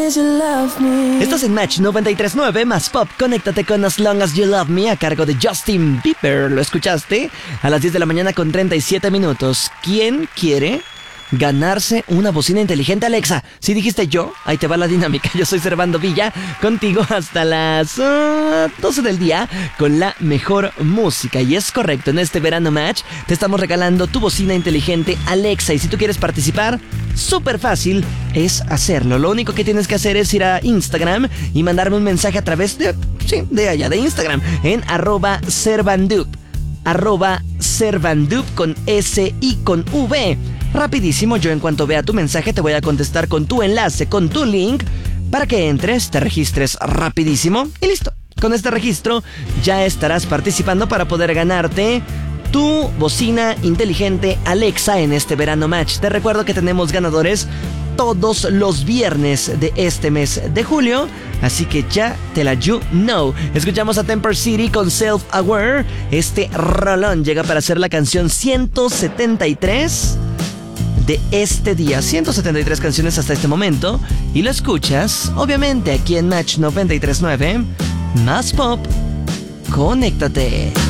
as you love me. Estás en Match 93.9 más Pop. Conéctate con As Long As You Love Me a cargo de Justin Bieber. ¿Lo escuchaste? A las 10 de la mañana con 37 minutos. ¿Quién quiere ganarse una bocina inteligente Alexa? Si dijiste yo, ahí te va la dinámica. Yo soy Servando Villa, contigo hasta las 12 del día con la mejor música. Y es correcto, en este Verano Match te estamos regalando tu bocina inteligente Alexa. Y si tú quieres participar, súper fácil es hacerlo. Lo único que tienes que hacer es ir a Instagram y mandarme un mensaje a través de allá, de Instagram, en @Servandup. @Servandup con S y con V. Rapidísimo, yo en cuanto vea tu mensaje te voy a contestar con tu enlace, con tu link, para que entres, te registres rapidísimo y listo. Con este registro ya estarás participando para poder ganarte tu bocina inteligente Alexa en este Verano Match. Te recuerdo que tenemos ganadores todos los viernes de este mes de julio, así que ya te la you know. Escuchamos a Temper City con Self Aware. Este rolón llega para ser la canción 173 de este día. 173 canciones hasta este momento, y lo escuchas obviamente aquí en Match 93.9 más Pop. Conéctate.